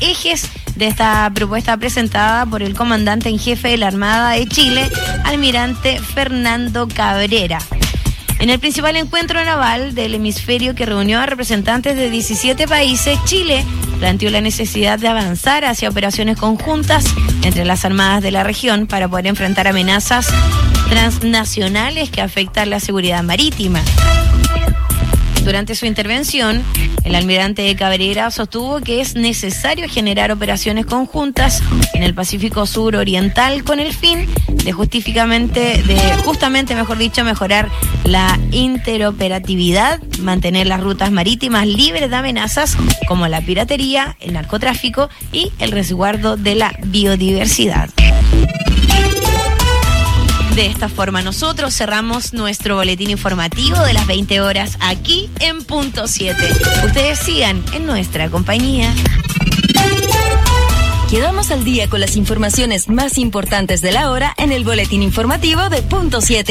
ejes de esta propuesta presentada por el comandante en jefe de la Armada de Chile, almirante Fernando Cabrera. En el principal encuentro naval del hemisferio que reunió a representantes de 17 países, Chile planteó la necesidad de avanzar hacia operaciones conjuntas entre las armadas de la región para poder enfrentar amenazas transnacionales que afectan la seguridad marítima. Durante su intervención, el almirante Cabrera sostuvo que es necesario generar operaciones conjuntas en el Pacífico Sur Oriental con el fin de justamente mejorar la interoperatividad, mantener las rutas marítimas libres de amenazas como la piratería, el narcotráfico y el resguardo de la biodiversidad. De esta forma nosotros cerramos nuestro boletín informativo de las 20 horas aquí en Punto 7. Ustedes sigan en nuestra compañía. Quedamos al día con las informaciones más importantes de la hora en el boletín informativo de Punto 7.